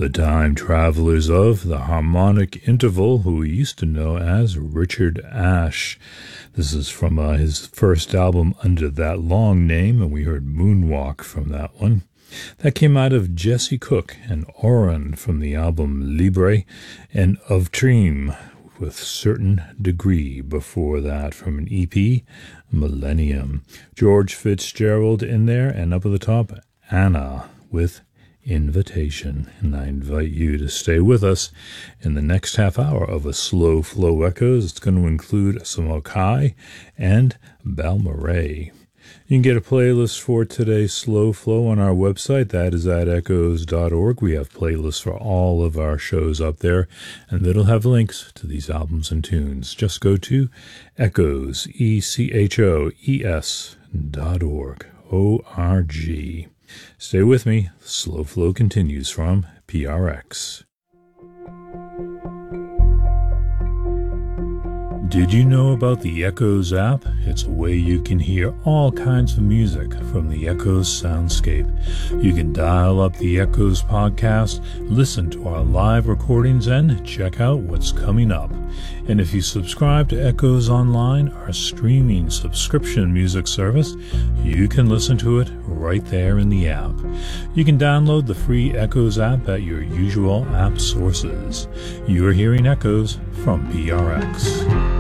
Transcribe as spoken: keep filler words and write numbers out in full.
the time travelers of the harmonic interval, who we used to know as Richard Ashe. This is from uh, his first album under that long name, and we heard Moonwalk from that one. That came out of Jesse Cook and Oren from the album Libre, and Of Dream with Certain Degree before that from an E P, Millennium. George Fitzgerald in there, and up at the top, Anna with Invitation. And I invite you to stay with us in the next half hour of a Slow Flow Echoes. It's going to include some Okai and Balmorhea. You can get a playlist for today's Slow Flow on our website. That is at echoes dot org. We have playlists for all of our shows up there, and it'll have links to these albums and tunes. Just go to echoes, E C H O E S dot org, O R G. Stay with me. Slow Flow continues from P R X. Did you know about the Echoes app? It's a way you can hear all kinds of music from the Echoes soundscape. You can dial up the Echoes podcast, listen to our live recordings, and check out what's coming up. And if you subscribe to Echoes Online, our streaming subscription music service, you can listen to it right there in the app. You can download the free Echoes app at your usual app sources. You're hearing Echoes from P R X.